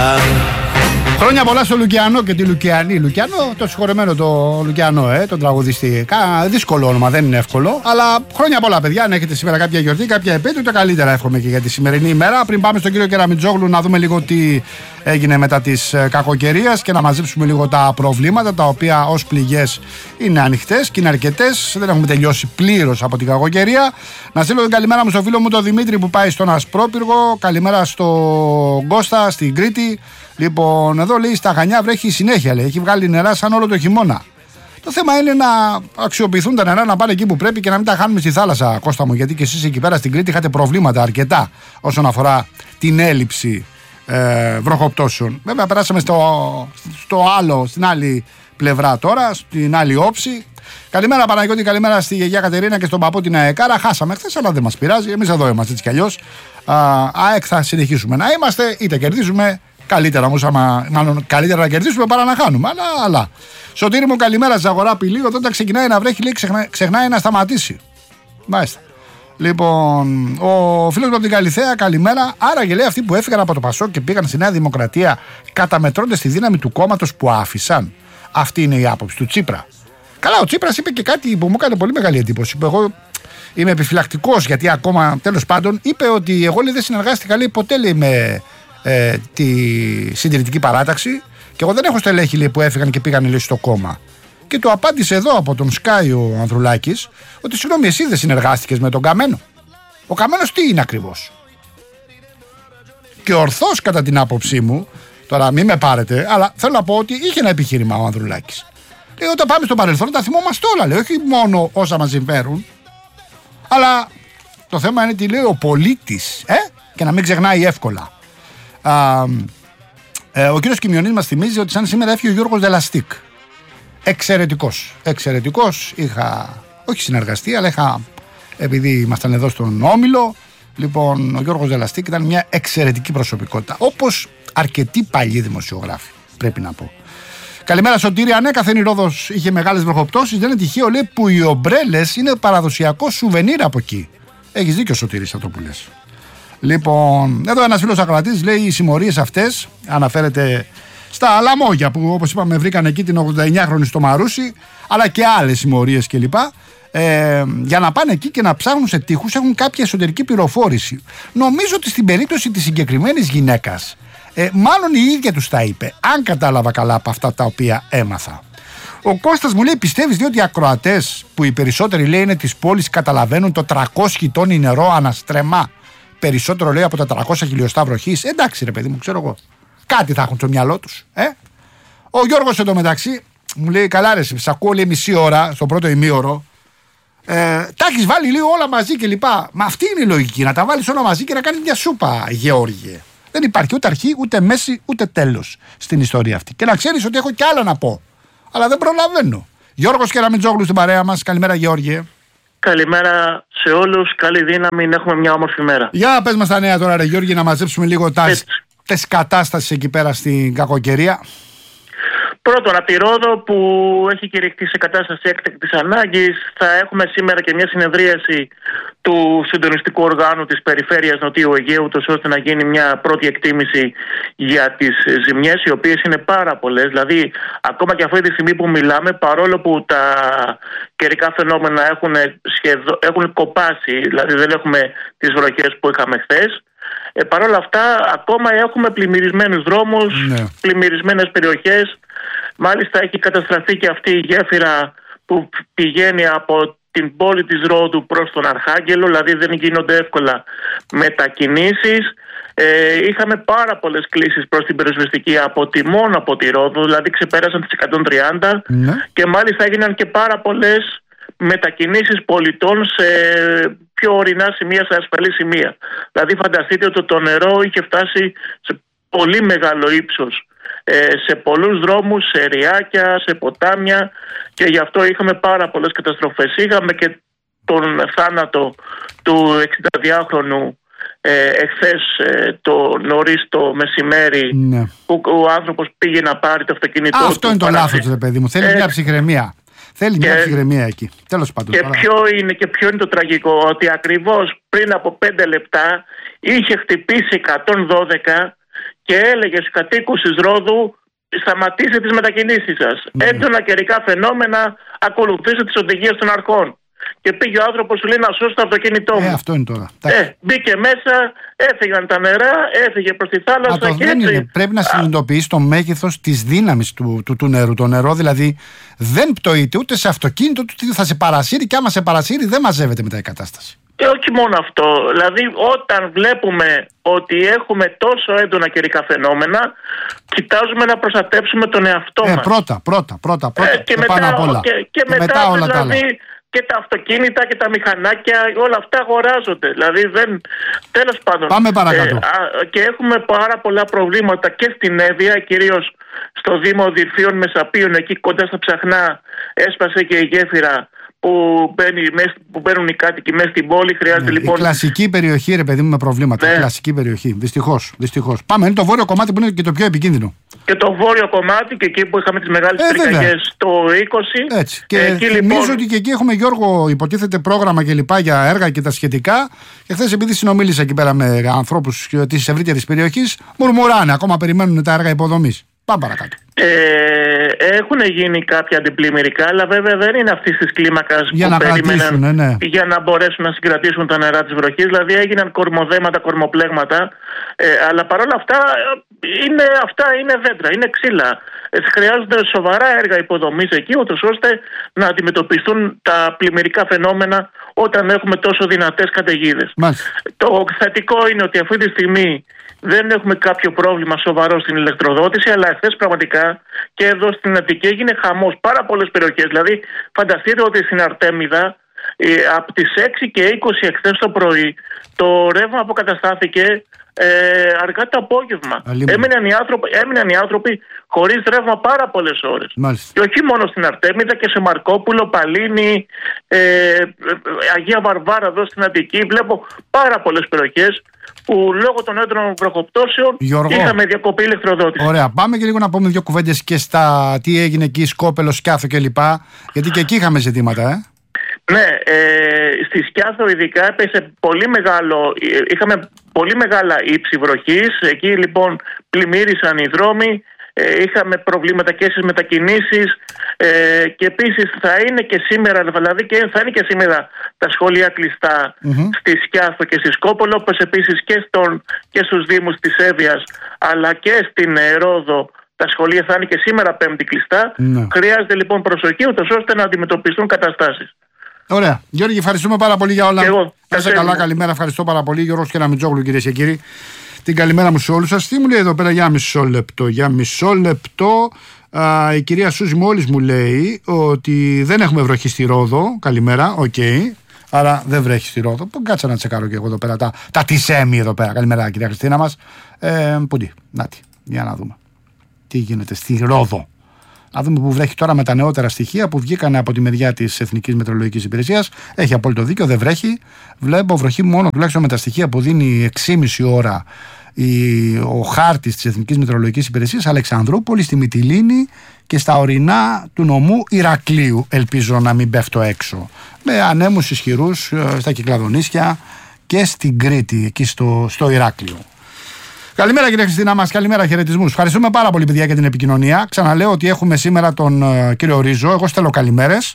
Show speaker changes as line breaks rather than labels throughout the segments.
Χρόνια πολλά στο Λουκιανό και τη Λουκιανή. Λουκιανό, το συγχωρεμένο το Λουκιανό, τον τραγουδιστή. Δύσκολο όνομα, δεν είναι εύκολο. Αλλά χρόνια πολλά, παιδιά. Αν έχετε σήμερα κάποια γιορτή, κάποια επέτειο, τα καλύτερα εύχομαι και για τη σημερινή ημέρα. Πριν πάμε στον κύριο Κεραμιτζόγλου να δούμε λίγο τι έγινε μετά της κακοκαιρίας και να μαζέψουμε λίγο τα προβλήματα, τα οποία ως πληγές είναι ανοιχτές και είναι αρκετές. Δεν έχουμε τελειώσει πλήρως από την κακοκαιρία. Να στείλω την καλημέρα μου στο φίλο μου τον Δημήτρη που πάει στον Ασπρόπυργο. Καλημέρα στον Κώστα, στην Κρήτη. Λοιπόν, εδώ λέει στα Χανιά βρέχει συνέχεια, λέει. Έχει βγάλει νερά σαν όλο το χειμώνα. Το θέμα είναι να αξιοποιηθούν τα νερά, να πάνε εκεί που πρέπει και να μην τα χάνουμε στη θάλασσα, Κώστα μου. Γιατί και εσείς εκεί πέρα στην Κρήτη είχατε προβλήματα αρκετά όσον αφορά την έλλειψη βροχοπτώσεων. Βέβαια, περάσαμε στην άλλη πλευρά τώρα, στην άλλη όψη. Καλημέρα Παναγιώτη, καλημέρα στη γιαγιά Κατερίνα και στον παππού την Αεκάρα. Χάσαμε χθες, αλλά δεν μας πειράζει. Εμείς εδώ είμαστε έτσι κι αλλιώς. ΑΕΚ θα συνεχίσουμε να είμαστε, είτε κερδίζουμε. Καλύτερα όμως, μάλλον καλύτερα να κερδίσουμε παρά να χάνουμε. Αλλά. Σωτήρη μου, καλημέρα Ζαγοράπη. Λίγο όταν ξεκινάει να βρέχει, λέει, ξεχνάει να σταματήσει. Μάλιστα. Λοιπόν, ο φίλος μου από την Καλιθέα, καλημέρα. Άραγε λέει αυτοί που έφυγαν από το Πασόκ και πήγαν στη Νέα Δημοκρατία καταμετρώντας τη δύναμη του κόμματος που άφησαν. Αυτή είναι η άποψη του Τσίπρα. Καλά, ο Τσίπρας είπε και κάτι που μου έκανε πολύ μεγάλη εντύπωση. Είπε, εγώ είμαι επιφυλακτικός γιατί ακόμα τέλος πάντων είπε ότι εγώ λέει, δεν συνεργάστηκα λέει, ποτέ λέει, με τη συντηρητική παράταξη και εγώ δεν έχω στελέχη λέει, που έφυγαν και πήγαν λέει, στο κόμμα. Και του απάντησε εδώ από τον Σκάι ο Ανδρουλάκης ότι συγγνώμη, εσύ δεν συνεργάστηκες με τον Καμένο. Ο Καμένος τι είναι ακριβώς? Και ορθώς κατά την άποψή μου, τώρα μην με πάρετε, αλλά θέλω να πω ότι είχε ένα επιχείρημα ο Ανδρουλάκης. Λέει όταν πάμε στο παρελθόν τα θυμόμαστε όλα, λέει, όχι μόνο όσα μας συμφέρουν, αλλά το θέμα είναι τι λέει ο πολίτης και να μην ξεχνάει εύκολα. Ο κύριος Κιμιονής μας θυμίζει ότι σαν σήμερα έφυγε ο Γιώργος Δελαστίκ. Εξαιρετικός, είχα όχι συνεργαστεί, αλλά επειδή ήμασταν εδώ στον Όμιλο, λοιπόν ο Γιώργος Δελαστίκ ήταν μια εξαιρετική προσωπικότητα, όπως αρκετοί παλιοί δημοσιογράφοι, πρέπει να πω. Καλημέρα Σωτήρη, ανέκαθεν η Ρόδος είχε μεγάλες βροχοπτώσεις, δεν είναι τυχαίο λέει που οι ομπρέλες είναι παραδοσιακό σουβενίρ από εκεί. Έχεις δίκιο Σωτήρη αυτό που λες. Λοιπόν, εδώ ένας φίλος ακροατής λέει οι συμμορίες αυτές, αναφέρεται στα λαμόγια που όπως είπαμε βρήκαν εκεί την 89χρονη στο Μαρούσι, αλλά και άλλες συμμορίες κλπ. Για να πάνε εκεί και να ψάχνουν σε τοίχους έχουν κάποια εσωτερική πληροφόρηση. Νομίζω ότι στην περίπτωση της συγκεκριμένης γυναίκας, μάλλον η ίδια τους τα είπε, αν κατάλαβα καλά από αυτά τα οποία έμαθα. Ο Κώστας μου λέει πιστεύεις διότι οι ακροατές που οι περισσότεροι λέει είναι της πόλης καταλαβαίνουν το 300 τόνι νερό αναστρεμά περισσότερο λέει από τα 300 χιλιοστά βροχής? Εντάξει ρε παιδί μου, ξέρω εγώ. Κάτι θα έχουν στο μυαλό τους. Ο Γιώργος εντωμεταξύ μου λέει καλά ρε, σ' ακούω λέει μισή ώρα στο πρώτο ημίωρο. Τα έχεις βάλει λίγο όλα μαζί και λοιπά. Μα αυτή είναι η λογική, να τα βάλεις όλα μαζί και να κάνεις μια σούπα, Γεώργιε. Δεν υπάρχει ούτε αρχή, ούτε μέση, ούτε τέλος στην ιστορία αυτή. Και να ξέρεις ότι έχω κι άλλα να πω. Αλλά δεν προλαβαίνω. Γιώργος Κεραμιτζόγλου στην παρέα μας. Καλημέρα Γεώργιε.
Καλημέρα σε όλους. Καλή δύναμη να έχουμε μια όμορφη μέρα.
Για πες μας τα νέα τώρα ρε Γιώργη, να μαζέψουμε λίγο τις κατάστασεις εκεί πέρα στην κακοκαιρία.
Πρώτον, από τη Ρόδο που έχει κηρυχθεί σε κατάσταση έκτακτης ανάγκης, θα έχουμε σήμερα και μια συνεδρίαση του συντονιστικού οργάνου της Περιφέρειας Νοτιού Αιγαίου, ώστε να γίνει μια πρώτη εκτίμηση για τις ζημιές, οι οποίες είναι πάρα πολλές. Δηλαδή, ακόμα και αυτή τη στιγμή που μιλάμε, παρόλο που τα καιρικά φαινόμενα έχουν κοπάσει, δηλαδή δεν έχουμε τις βροχές που είχαμε χθες, παρ' όλα αυτά, ακόμα έχουμε πλημμυρισμένους δρόμους, πλημμυρισμένες περιοχές. Μάλιστα έχει καταστραφεί και αυτή η γέφυρα που πηγαίνει από την πόλη της Ρόδου προς τον Αρχάγγελο, δηλαδή δεν γίνονται εύκολα μετακινήσεις. Είχαμε πάρα πολλές κλήσεις προς την πυροσβεστική μόνο από τη Ρόδο, δηλαδή ξεπέρασαν τις 130 και μάλιστα έγιναν και πάρα πολλές μετακινήσεις πολιτών σε πιο ορεινά σημεία, σε ασφαλή σημεία. Δηλαδή φανταστείτε ότι το νερό είχε φτάσει σε πολύ μεγάλο ύψος σε πολλούς δρόμους, σε ριάκια, σε ποτάμια και γι' αυτό είχαμε πάρα πολλές καταστροφές. Είχαμε και τον θάνατο του 62χρονου εχθές νωρίς το μεσημέρι που ο άνθρωπος πήγε να πάρει το αυτοκίνητό του.
Αυτό είναι το λάθος ρε παιδί μου, θέλει μια ψυχραιμία. Θέλει μια ψυχραιμία εκεί. Τέλος πάντων.
Και ποιο είναι το τραγικό, ότι ακριβώς πριν από 5 λεπτά είχε χτυπήσει 112 και έλεγε στους κατοίκους της Ρόδου: σταματήστε τις μετακινήσεις σας. Έντονα καιρικά φαινόμενα, ακολουθήστε τις οδηγίες των αρχών. Και πήγε ο άνθρωπος, σου λέει, να σώσει το αυτοκίνητό μου.
Αυτό είναι τώρα.
Μπήκε μέσα, έφυγαν τα νερά, έφυγε προς τη θάλασσα και έτσι.
Είναι. Πρέπει να συνειδητοποιήσει το μέγεθος της δύναμης του νερού. Το νερό δηλαδή δεν πτωείται ούτε σε αυτοκίνητο, ούτε θα σε παρασύρει, και άμα σε παρασύρει δεν μαζεύεται μετά η κατάσταση.
Και όχι μόνο αυτό. Δηλαδή, όταν βλέπουμε ότι έχουμε τόσο έντονα καιρικά φαινόμενα, κοιτάζουμε να προστατεύσουμε τον εαυτό μας.
Πρώτα.
Και μετά όλα δηλαδή, τα άλλα. Και τα αυτοκίνητα και τα μηχανάκια, όλα αυτά αγοράζονται. Δηλαδή, τέλος πάντων.
Πάμε παρακάτω.
Και έχουμε πάρα πολλά προβλήματα και στην Εύβοια, κυρίως στο Δήμο Δυρφίων Μεσαπίων, εκεί κοντά στα Ψαχνά, έσπασε και η γέφυρα που μπαίνουν οι κάτοικοι μέσα στην πόλη. Χρειάζεται λοιπόν.
Η κλασική περιοχή, ρε παιδί μου, με προβλήματα. Κλασική περιοχή. Δυστυχώς. Πάμε. Είναι το βόρειο κομμάτι που είναι και το πιο επικίνδυνο. Και
το βόρειο κομμάτι, και εκεί που είχαμε τις μεγάλες πυρκαγιές το 20.
Έτσι. Και νομίζω ότι και εκεί έχουμε, Γιώργο, υποτίθεται πρόγραμμα και λοιπά για έργα και τα σχετικά. Και χθες, επειδή συνομίλησα εκεί πέρα με ανθρώπους της ευρύτερης περιοχής, μουρμουράνε. Ακόμα περιμένουν τα έργα υποδομής. Πάμε παρακάτω.
Έχουν γίνει κάποια αντιπλημμυρικά, αλλά βέβαια δεν είναι αυτής της κλίμακας που περίμεναν για να μπορέσουν να συγκρατήσουν τα νερά της βροχής. Δηλαδή έγιναν κορμοδέματα, κορμοπλέγματα, αλλά παρόλα αυτά είναι δέντρα, είναι ξύλα. Χρειάζονται σοβαρά έργα υποδομής εκεί, ούτως ώστε να αντιμετωπιστούν τα πλημμυρικά φαινόμενα όταν έχουμε τόσο δυνατές καταιγίδες. Το θετικό είναι ότι αυτή τη στιγμή δεν έχουμε κάποιο πρόβλημα σοβαρό στην ηλεκτροδότηση, αλλά εχθές πραγματικά και εδώ στην Αττική έγινε χαμός. Πάρα πολλές περιοχές. Δηλαδή, φανταστείτε ότι στην Αρτέμιδα από τις 6 και 20 εχθές το πρωί το ρεύμα αποκαταστάθηκε αργά το απόγευμα. Έμειναν οι άνθρωποι χωρίς ρεύμα πάρα πολλές ώρες. Και όχι μόνο στην Αρτέμιδα, και σε Μαρκόπουλο, Παλίνη, Αγία Βαρβάρα εδώ στην Αττική. Βλέπω πάρα πολλές περιοχές που λόγω των έντονων βροχοπτώσεων είχαμε διακοπή ηλεκτροδότηση.
Ωραία. Πάμε και λίγο να πούμε δύο κουβέντες και στα τι έγινε εκεί, Σκόπελο, Σκιάθο κλπ. Γιατί και εκεί είχαμε ζητήματα,
Ναι, στη Σκιάθο ειδικά έπεσε είχαμε πολύ μεγάλα ύψη βροχής. Εκεί λοιπόν πλημμύρισαν οι δρόμοι. Είχαμε προβλήματα και στις μετακινήσεις, και επίσης θα είναι και σήμερα, δηλαδή θα είναι και σήμερα τα σχολεία κλειστά στη Σκιάθο και στη Σκόπολο, όπως επίσης και στους Δήμους της Εύβοιας αλλά και στην Ρόδο. Τα σχολεία θα είναι και σήμερα Πέμπτη κλειστά. Χρειάζεται λοιπόν προσοχή, ούτως ώστε να αντιμετωπιστούν καταστάσεις.
Ωραία. Γιώργη, ευχαριστούμε πάρα πολύ για όλα. Είσαι καλά, καλημέρα. Ευχαριστώ πάρα πολύ. Γιώργος Κεραμιτζόγλου, κυρίες και κύριοι. Την καλημέρα μου σε όλους σας. Τι μου λέει εδώ πέρα για μισό λεπτό. Η κυρία Σούζη μόλις μου λέει ότι δεν έχουμε βροχή στη Ρόδο. Καλημέρα, άρα δεν βρέχει στη Ρόδο. Κάτσα να τσεκάρω και εγώ εδώ πέρα τα τισέμι εδώ πέρα. Καλημέρα, κυρία Χριστίνα μας. Πούντι, νάτι, για να δούμε τι γίνεται στη Ρόδο. Να δούμε που βρέχει τώρα με τα νεότερα στοιχεία που βγήκαν από τη μεριά της Εθνικής Μετεωρολογικής Υπηρεσίας. Έχει απόλυτο δίκιο, δεν βρέχει. Βλέπω βροχή μόνο, τουλάχιστον με τα στοιχεία που δίνει 6,5 ώρα ο χάρτης της Εθνικής Μετεωρολογικής Υπηρεσίας, Αλεξανδρούπολη, στη Μυτιλήνη και στα ορεινά του νομού Ηρακλείου. Ελπίζω να μην πέφτω έξω. Με ανέμους ισχυρούς στα Κυκλαδονήσια και στην Κρήτη, εκεί στο Ηράκλειο. Καλημέρα, κύριε Χριστίνα μας, καλημέρα, χαιρετισμούς. Ευχαριστούμε πάρα πολύ, παιδιά, για την επικοινωνία. Ξαναλέω ότι έχουμε σήμερα τον κύριο Ρίζο. Εγώ στέλνω καλημέρες.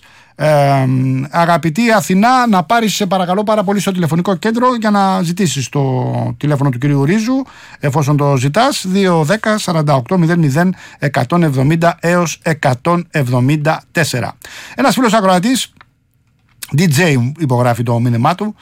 Αγαπητή Αθηνά, να πάρεις, σε παρακαλώ πάρα πολύ, στο τηλεφωνικό κέντρο για να ζητήσεις το τηλέφωνο του κυρίου Ρίζου, εφόσον το ζητάς. 210 48 00 170 έως 174. Ένας φίλος ακροατής, DJ, υπογράφει το μήνυμά του.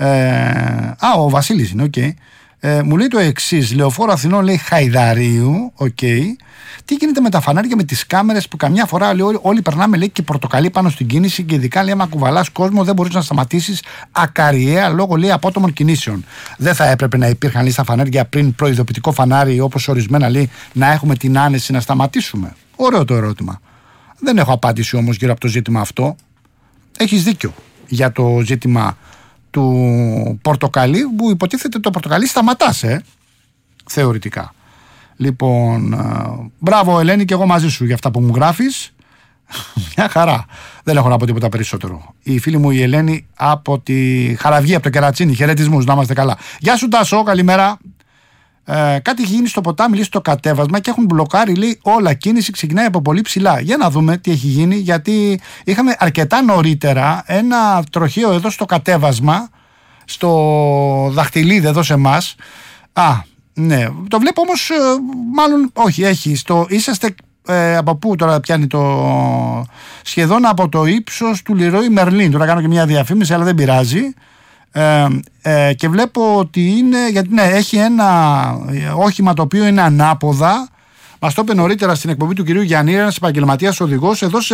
Ο Βασίλης είναι, μου λέει το εξής: Λεωφόρο Αθηνών, λέει, Χαϊδαρίου, Τι γίνεται με τα φανάρια, με τις κάμερες που καμιά φορά, λέει, όλοι περνάμε, λέει, και πορτοκαλί πάνω στην κίνηση, και ειδικά, λέει, άμα κουβαλάς κόσμο δεν μπορείς να σταματήσεις ακαριέα λόγω, λέει, απότομων κινήσεων. Δεν θα έπρεπε να υπήρχαν, λέει, στα φανάρια πριν προειδοποιητικό φανάρι, όπως ορισμένα, λέει, να έχουμε την άνεση να σταματήσουμε? Ωραίο το ερώτημα. Δεν έχω απάντηση όμως γύρω από το ζήτημα αυτό. Έχεις δίκιο για το ζήτημα του πορτοκαλί, που υποτίθεται το πορτοκαλί σταματάς, θεωρητικά. Λοιπόν, μπράβο Ελένη, και εγώ μαζί σου για αυτά που μου γράφεις. Μια χαρά. Δεν έχω να πω τίποτα περισσότερο. Η φίλη μου η Ελένη από τη Χαραυγή, από το Κερατσίνι. Χαιρετισμούς, να είμαστε καλά. Γεια σου Τάσο, καλημέρα. Κάτι έχει γίνει στο ποτάμι, λέει, στο κατέβασμα και έχουν μπλοκάρει, λέει, όλα. Κίνηση ξεκινάει από πολύ ψηλά. Για να δούμε τι έχει γίνει, γιατί είχαμε αρκετά νωρίτερα ένα τροχαίο εδώ στο κατέβασμα, στο Δαχτυλίδι εδώ σε εμάς. Ναι, το βλέπω όμως, μάλλον όχι, έχει. Είσαστε από πού τώρα πιάνει σχεδόν από το ύψος του Λιρόι Μερλίν. Τώρα κάνω και μια διαφήμιση, αλλά δεν πειράζει. Και βλέπω ότι είναι, γιατί ναι, έχει ένα όχημα το οποίο είναι ανάποδα. Μας το είπε νωρίτερα στην εκπομπή του κυρίου Γιάννη, ένας επαγγελματίας οδηγός, εδώ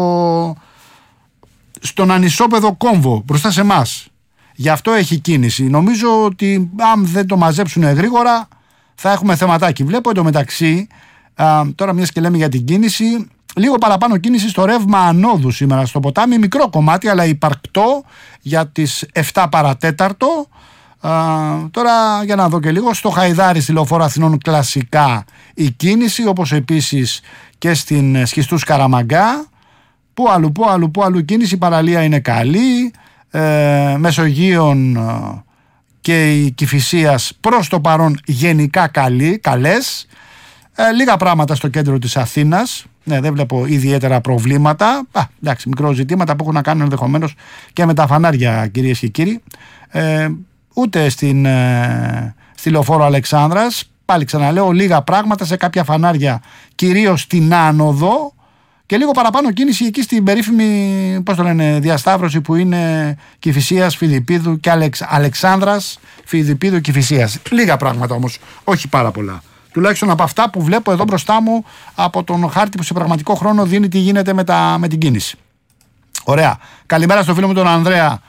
στον ανισόπεδο κόμβο μπροστά σε εμάς. Γι' αυτό έχει κίνηση. Νομίζω ότι αν δεν το μαζέψουν γρήγορα θα έχουμε θεματάκι. Βλέπω εντωμεταξύ, τώρα μιας και λέμε για την κίνηση, λίγο παραπάνω κίνηση στο ρεύμα ανόδου σήμερα στο ποτάμι. Μικρό κομμάτι, αλλά υπαρκτό για τις 7 παρατέταρτο. Τώρα για να δω και λίγο, στο Χαϊδάρι στη Λεωφόρο Αθηνών κλασικά η κίνηση, όπως επίσης και στην Σχιστούς Καραμαγκά. Πού αλλού κίνηση, η παραλία είναι καλή. Μεσογείων και η Κηφισίας προς το παρόν γενικά καλές. Λίγα πράγματα στο κέντρο της Αθήνας. Ναι, δεν βλέπω ιδιαίτερα προβλήματα. Εντάξει, μικρό ζητήματα που έχουν να κάνουν ενδεχομένως και με τα φανάρια, κυρίες και κύριοι. Ούτε στη Λεωφόρο Αλεξάνδρας. Πάλι ξαναλέω, λίγα πράγματα σε κάποια φανάρια, κυρίως στην άνοδο. Και λίγο παραπάνω κίνηση εκεί στην περίφημη, διασταύρωση που είναι Κηφισίας, Φιδιππίδου και Αλεξάνδρας, Φιδιππίδου, Κηφισίας. Λίγα πράγματα όμως, όχι πάρα πολλά. Τουλάχιστον από αυτά που βλέπω εδώ μπροστά μου από τον χάρτη που σε πραγματικό χρόνο δίνει τι γίνεται με την κίνηση. Ωραία. Καλημέρα στο φίλο μου τον Ανδρέα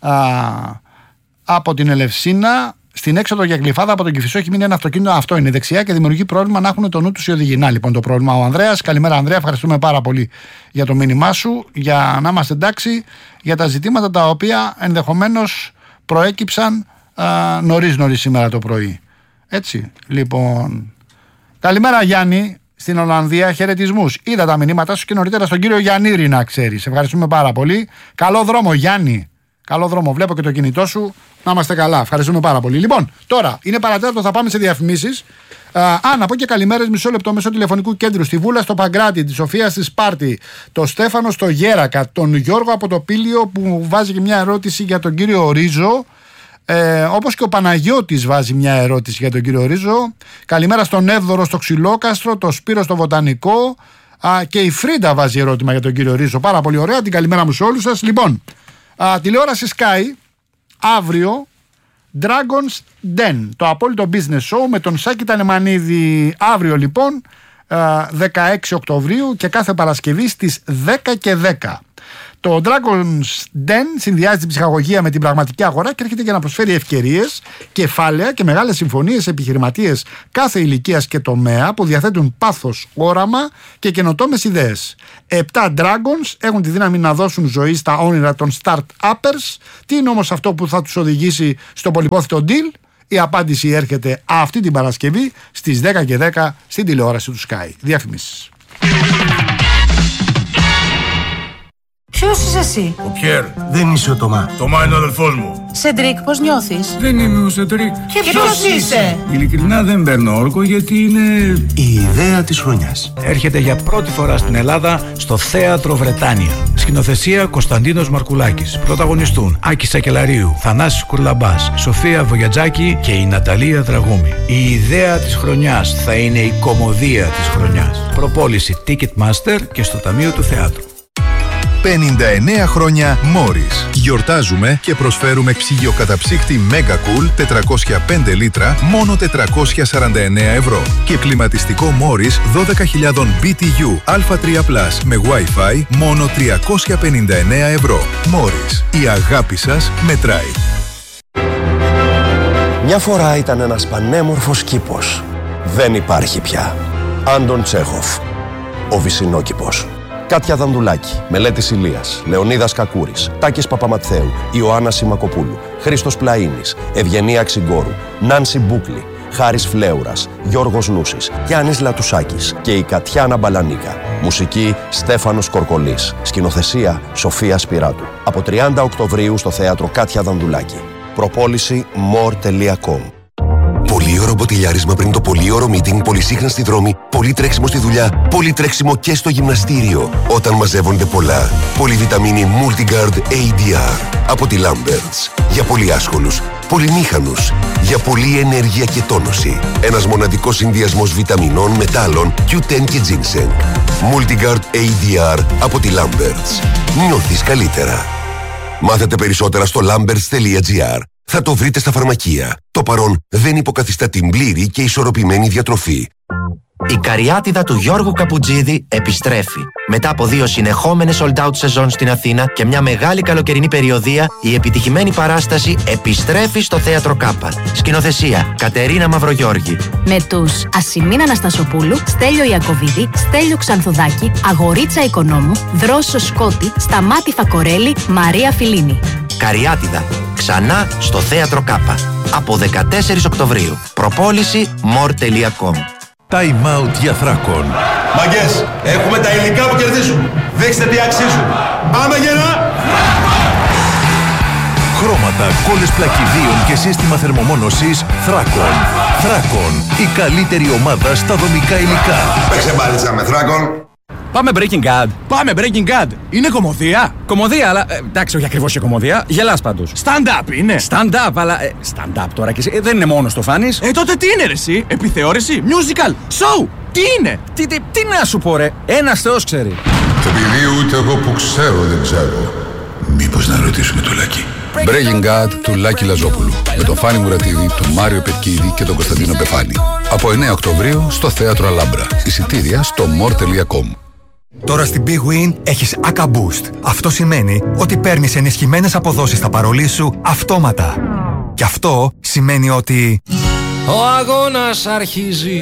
από την Ελευσίνα. Στην έξοδο για Γλυφάδα από τον Κηφισό έχει μείνει ένα αυτοκίνητο, αυτό είναι δεξιά και δημιουργεί πρόβλημα να έχουν το νου τους οι οδηγοί. Να λοιπόν το πρόβλημα ο Ανδρέας. Καλημέρα Ανδρέα, ευχαριστούμε πάρα πολύ για το μήνυμά σου, για να είμαστε εντάξει για τα ζητήματα τα οποία ενδεχομένως προέκυψαν νωρίς σήμερα το πρωί. Έτσι, λοιπόν. Καλημέρα Γιάννη, στην Ολλανδία, χαιρετισμούς. Είδα τα μηνύματά σου και νωρίτερα στον κύριο Γιαννήρη, να ξέρεις. Ευχαριστούμε πάρα πολύ. Καλό δρόμο Γιάννη. Καλό δρόμο, βλέπω και το κινητό σου. Να είμαστε καλά. Ευχαριστούμε πάρα πολύ. Λοιπόν, τώρα είναι παρατέταρτο, θα πάμε σε διαφημίσεις. Να πω και καλημέρες, μισό λεπτό, μέσω τηλεφωνικού κέντρου. Στη Βούλα στο Παγκράτη, τη Σοφία στη Σπάρτη, το Στέφανο στο Γέρακα, τον Γιώργο από το Πήλιο που βάζει και μια ερώτηση για τον κύριο Ρίζο. Όπως και ο Παναγιώτης βάζει μια ερώτηση για τον κύριο Ρίζο. Καλημέρα στον Εύδωρο στο Ξυλόκαστρο, το Σπύρο στο Βοτανικό. Και η Φρίντα βάζει ερώτημα για τον κύριο Ρίζο. Πάρα πολύ ωραία. Την καλημέρα μου σε όλους σας. Λοιπόν. Τηλεόραση Sky, αύριο Dragon's Den, το απόλυτο business show με τον Σάκη Τανεμανίδη. Αύριο λοιπόν 16 Οκτωβρίου και κάθε Παρασκευή στις 10 και 10. Το Dragon's Den συνδυάζει την ψυχαγωγία με την πραγματική αγορά και έρχεται για να προσφέρει ευκαιρίες, κεφάλαια και μεγάλες συμφωνίες σε επιχειρηματίες κάθε ηλικίας και τομέα που διαθέτουν πάθος, όραμα και καινοτόμες ιδέες. 7 Dragons έχουν τη δύναμη να δώσουν ζωή στα όνειρα των start-uppers. Τι είναι όμως αυτό που θα τους οδηγήσει στο πολυπόθητο deal? Η απάντηση έρχεται αυτή την Παρασκευή στις 10 και 10 στην τηλεόραση του Sky. Διαφημίσεις.
Ποιος είσαι εσύ?
Ο Πιέρ.
Δεν είσαι ο Τωμά.
Τωμά είναι ο αδελφός μου.
Σεντρίκ, πώς νιώθεις?
Δεν είμαι ο Σεντρίκ.
Και ποιος είσαι?
Ειλικρινά δεν παίρνω όρκο γιατί είναι η ιδέα της χρονιάς.
Έρχεται για πρώτη φορά στην Ελλάδα στο Θέατρο Βρετάνια. Σκηνοθεσία Κωνσταντίνος Μαρκουλάκης. Πρωταγωνιστούν Άκης Σακελαρίου, Θανάσης Κουρλαμπάς, Σοφία Βογιατζάκη και η Ναταλία Δραγούμη. Η ιδέα της χρονιάς θα είναι η κωμωδία της χρονιάς. Προπόληση Ticketmaster και στο Ταμείο του Θεάτρου.
59 χρόνια Morris. Γιορτάζουμε και προσφέρουμε ψυγειοκαταψύκτη Mega Cool 405 λίτρα μόνο 449 ευρώ και κλιματιστικό Morris 12.000 BTU Α3+ με Wi-Fi μόνο 359 ευρώ. Morris. Η αγάπη σας μετράει.
Μια φορά ήταν ένας πανέμορφος κήπος. Δεν υπάρχει πια. Άντων Τσέχοφ. Ο Βυσσινόκηπος. Κάτια Δανδουλάκη, Μελέτης Ηλίας, Λεωνίδας Κακούρης, Τάκης Παπαματθέου, Ιωάννα Σιμακοπούλου, Χρήστος Πλαΐνης, Ευγενία Ξυγκόρου, Νάνση Μπούκλη, Χάρης Φλέουρας, Γιώργος Νούσης, Γιάννης Λατουσάκης και η Κατιάνα Μπαλανίκα. Μουσική Στέφανος Κορκολής. Σκηνοθεσία Σοφία Σπυράτου. Από 30 Οκτωβρίου στο θέατρο Κάτια Δανδουλάκη. Προπόληση more.com.
Πολύωρο μποτιλιάρισμα πριν το πολύωρο meeting, πολυσύχναστη στη δρόμη, πολύ τρέξιμο στη δουλειά, πολύ τρέξιμο και στο γυμναστήριο. Όταν μαζεύονται πολλά. Πολυβιταμίνη Multigard ADR από τη Lamberts. Για πολύ άσχολους, πολυμήχανους, για πολλή ενέργεια και τόνωση. Ένας μοναδικός συνδυασμός βιταμινών, μετάλλων, Q10 και ginseng. Multigard ADR από τη Lamberts. Νιώθεις καλύτερα. Μάθετε περισσότερα στο lamberts.gr. Θα το βρείτε στα φαρμακεία. Το παρόν δεν υποκαθιστά την πλήρη και ισορροπημένη διατροφή.
Η Καριάτιδα του Γιώργου Καπουτζίδη επιστρέφει. Μετά από 2 συνεχόμενες sold out σεζόν στην Αθήνα και μια μεγάλη καλοκαιρινή περιοδεία, η επιτυχημένη παράσταση επιστρέφει στο Θέατρο Κάπα. Σκηνοθεσία Κατερίνα Μαυρογιώργη.
Με τους Ασημίνα Αναστασοπούλου, Στέλιο Ιακωβίδη, Στέλιο Ξανθουδάκη, Αγορίτσα Οικονόμου, Δρόσο Σκότη, Σταμάτη Φακορέλη, Μαρία Φιλίνη.
Καριάτιδα. Ξανά στο Θέατρο Κάπα. Από 14 Οκτωβρίου. Προπόληση more.com.
Time out για Θράκον.
Μαγκές, έχουμε τα υλικά που κερδίζουν. Δείξτε τι αξίζουν. Πάμε γερά!
Χρώματα, κόλλες πλακιδίων και σύστημα θερμομόνωσης Θράκον. Θράκον, η καλύτερη ομάδα στα δομικά υλικά.
Παίξε μπάλιτσα με Θράκον.
Πάμε Breaking Bad. Πάμε Breaking Bad. Είναι κωμωδία. Κωμωδία, αλλά εντάξει, όχι ακριβώς και κωμωδία. Γελάς πάντως. Stand-up είναι. Stand-up, αλλά. Stand-up τώρα και εσύ. Δεν είναι μόνο το φάνης.
Τότε τι είναι, ρε εσύ. Επιθεώρηση, musical, show. Τι είναι.
Τι να σου πω, ρε. Ένας Θεός ξέρει.
Επειδή ούτε εγώ που ξέρω δεν ξέρω. Μήπως να ρωτήσουμε το Λάκη.
Breaking Bad του Λάκη Λαζόπουλου. Με τον Φάνη Μουρατίδη, τον Μάριο Πετκίδη και τον Κωνσταντίνο Πεφάνη. Από 9 Οκτωβρίου στο Θέατρο Αλάμπρα. Εισιτήρια στο more.com.
Τώρα στην Big Win έχεις ACA Boost. Αυτό σημαίνει ότι παίρνεις ενισχυμένες αποδόσεις στα παρολί σου αυτόματα. Και αυτό σημαίνει ότι...
Ο αγώνας αρχίζει.